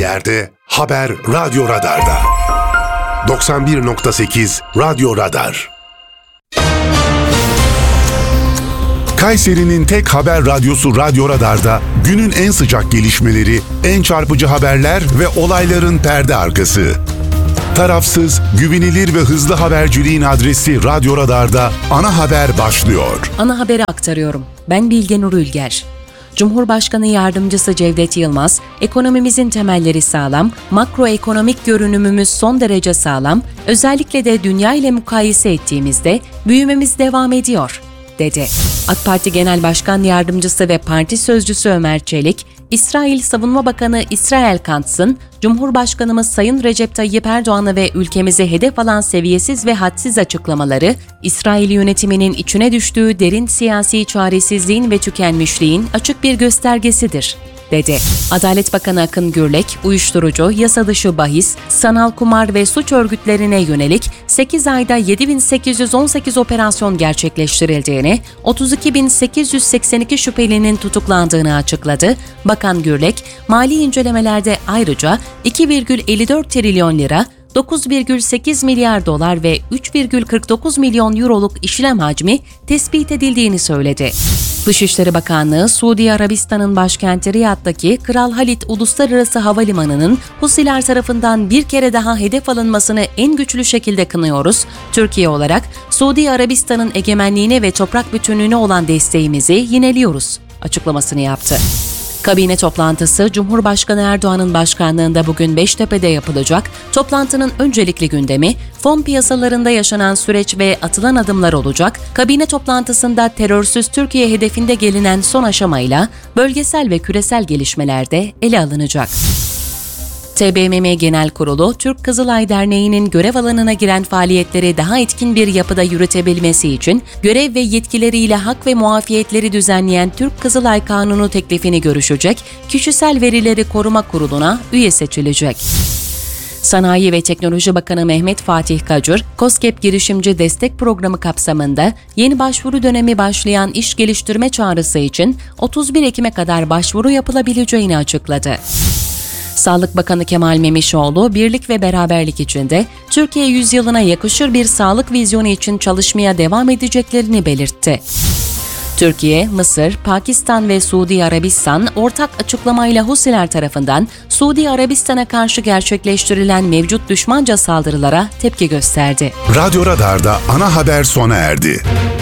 yerde haber Radyo Radar'da. 91.8 Radyo Radar. Kayseri'nin tek haber radyosu Radyo Radar'da günün en sıcak gelişmeleri, en çarpıcı haberler ve olayların perde arkası. Tarafsız, güvenilir ve hızlı haberciliğin adresi Radyo Radar'da ana haber başlıyor. Ana haberi aktarıyorum. Ben Bilge Nur Ülger. Cumhurbaşkanı Yardımcısı Cevdet Yılmaz, ekonomimizin temelleri sağlam, makroekonomik görünümümüz son derece sağlam, özellikle de dünya ile mukayese ettiğimizde büyümemiz devam ediyor, dedi. AK Parti Genel Başkan Yardımcısı ve Parti Sözcüsü Ömer Çelik, İsrail Savunma Bakanı İsrail Katz'ın Cumhurbaşkanımız Sayın Recep Tayyip Erdoğan'ı ve ülkemizi hedef alan seviyesiz ve hadsiz açıklamaları, İsrail yönetiminin içine düştüğü derin siyasi çaresizliğin ve tükenmişliğin açık bir göstergesidir, dedi. Adalet Bakanı Akın Gürlek, uyuşturucu, yasa dışı bahis, sanal kumar ve suç örgütlerine yönelik 8 ayda 7.818 operasyon gerçekleştirildiğini, 32.882 şüphelinin tutuklandığını açıkladı. Bakan Gürlek, mali incelemelerde ayrıca 2,54 trilyon lira, 9,8 milyar dolar ve 3,49 milyon euroluk işlem hacmi tespit edildiğini söyledi. Dışişleri Bakanlığı, Suudi Arabistan'ın başkenti Riyad'daki Kral Halid Uluslararası Havalimanı'nın Husiler tarafından bir kere daha hedef alınmasını en güçlü şekilde kınıyoruz. Türkiye olarak Suudi Arabistan'ın egemenliğine ve toprak bütünlüğüne olan desteğimizi yineliyoruz açıklamasını yaptı. Kabine toplantısı Cumhurbaşkanı Erdoğan'ın başkanlığında bugün Beştepe'de yapılacak. Toplantının öncelikli gündemi fon piyasalarında yaşanan süreç ve atılan adımlar olacak. Kabine toplantısında terörsüz Türkiye hedefinde gelinen son aşamayla bölgesel ve küresel gelişmeler de ele alınacak. TBMM Genel Kurulu, Türk Kızılay Derneği'nin görev alanına giren faaliyetleri daha etkin bir yapıda yürütebilmesi için görev ve yetkileriyle hak ve muafiyetleri düzenleyen Türk Kızılay Kanunu teklifini görüşecek, Kişisel Verileri Koruma Kurulu'na üye seçilecek. Sanayi ve Teknoloji Bakanı Mehmet Fatih Kacır, KOSGEB Girişimci Destek Programı kapsamında yeni başvuru dönemi başlayan iş geliştirme çağrısı için 31 Ekim'e kadar başvuru yapılabileceğini açıkladı. Sağlık Bakanı Kemal Memişoğlu, birlik ve beraberlik içinde Türkiye yüzyılına yakışır bir sağlık vizyonu için çalışmaya devam edeceklerini belirtti. Türkiye, Mısır, Pakistan ve Suudi Arabistan ortak açıklamayla Husiler tarafından Suudi Arabistan'a karşı gerçekleştirilen mevcut düşmanca saldırılara tepki gösterdi. Radyo Radar'da ana haber sona erdi.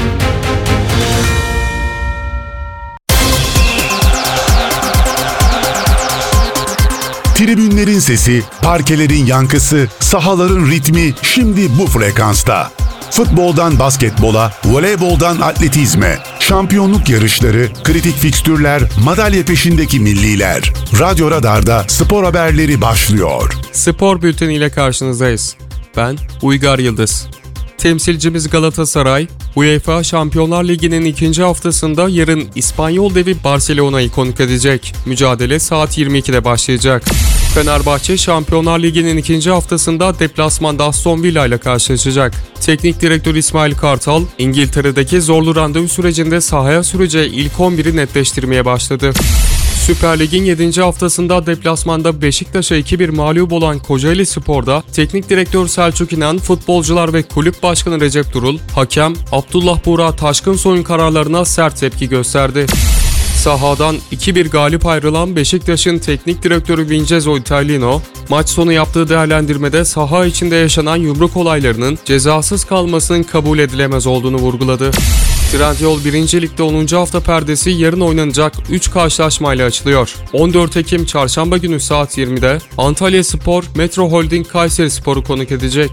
Tribünlerin sesi, parkelerin yankısı, sahaların ritmi şimdi bu frekansta. Futboldan basketbola, voleyboldan atletizme, şampiyonluk yarışları, kritik fikstürler, madalya peşindeki milliler. Radyo Radar'da spor haberleri başlıyor. Spor bülteni ile karşınızdayız. Ben Uygar Yıldız. Temsilcimiz Galatasaray, UEFA Şampiyonlar Ligi'nin ikinci haftasında yarın İspanyol devi Barcelona'yı konuk edecek. Mücadele saat 22'de başlayacak. Fenerbahçe, Şampiyonlar Ligi'nin ikinci haftasında deplasmanda Aston Villa ile karşılaşacak. Teknik direktör İsmail Kartal, İngiltere'deki zorlu randevu sürecinde sahaya süreceği ilk 11'i netleştirmeye başladı. Süper Lig'in 7. haftasında deplasmanda Beşiktaş'a 2-1 mağlup olan Kocaeli Spor'da teknik direktör Selçuk İnan, futbolcular ve kulüp başkanı Recep Durul, hakem Abdullah Buğra Taşkınsoy'un kararlarına sert tepki gösterdi. Sahadan 2-1 galip ayrılan Beşiktaş'ın teknik direktörü Vincenzo Italiano, maç sonu yaptığı değerlendirmede saha içinde yaşanan yumruk olaylarının cezasız kalmasının kabul edilemez olduğunu vurguladı. Trendyol 1. Lig'de 10. hafta perdesi yarın oynanacak 3 karşılaşmayla açılıyor. 14 Ekim Çarşamba günü saat 20'de Antalyaspor, Metro Holding Kayserispor'u konuk edecek.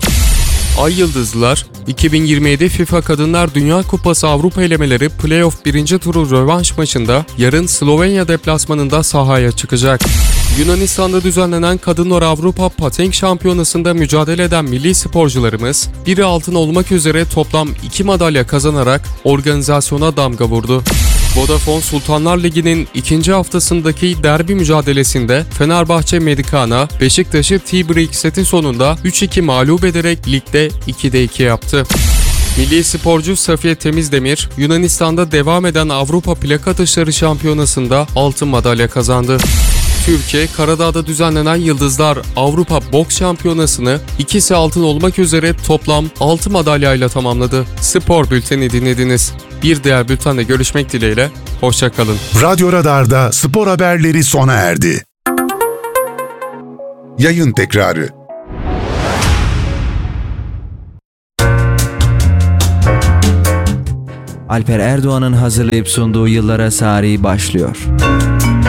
Ay Yıldızlılar, 2027 FIFA Kadınlar Dünya Kupası Avrupa elemeleri Playoff 1. turu rövanş maçında yarın Slovenya deplasmanında sahaya çıkacak. Yunanistan'da düzenlenen Kadınlar Avrupa Patenk Şampiyonası'nda mücadele eden milli sporcularımız, biri altın olmak üzere toplam 2 madalya kazanarak organizasyona damga vurdu. Vodafone Sultanlar Ligi'nin ikinci haftasındaki derbi mücadelesinde Fenerbahçe Medikana, Beşiktaş'ı T-Break seti sonunda 3-2 mağlup ederek ligde 2'de 2 yaptı. Milli sporcu Safiye Temizdemir, Yunanistan'da devam eden Avrupa Plak Atışları Şampiyonası'nda altın madalya kazandı. Türkiye, Karadağ'da düzenlenen Yıldızlar Avrupa Boks Şampiyonası'nı ikisi altın olmak üzere toplam 6 madalyayla tamamladı. Spor bülteni dinlediniz. Bir diğer bültenle görüşmek dileğiyle, hoşça kalın. Radyo Radar'da spor haberleri sona erdi. Yayın tekrarı. Alper Erdoğan'ın hazırlayıp sunduğu Yıllara Sari başlıyor.